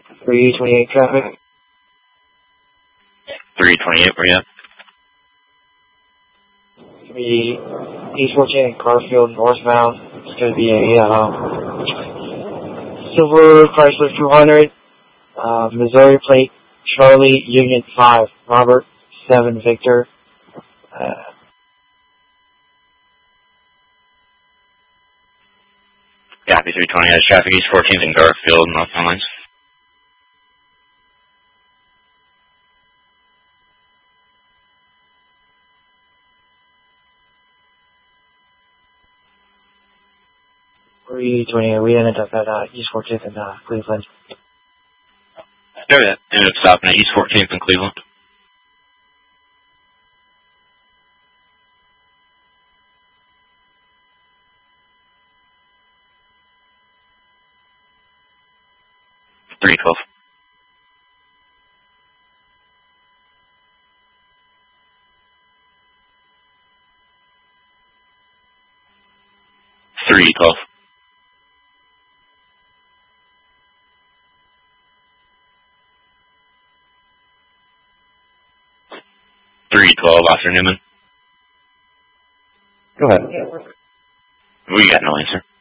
328 traffic. 328, where you at? 3 East 14 Garfield northbound. It's going to be a silver Chrysler 200, Missouri plate, Charlie Union 5, Robert 7 Victor. Copy 320, has traffic East 14th and Garfield northbound lanes. We ended up at East 14th and Cleveland. Yeah, yeah. Ended up stopping at East 14th in Cleveland. Three 12. Three 12. 312, Officer Newman. Go ahead. We got no answer.